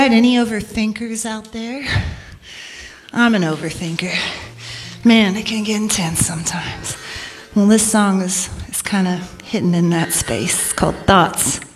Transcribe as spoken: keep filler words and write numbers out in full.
right, any overthinkers out there? I'm an overthinker. Man, it can get intense sometimes. Well, this song is, is kind of hitting in that space. It's called Thoughts.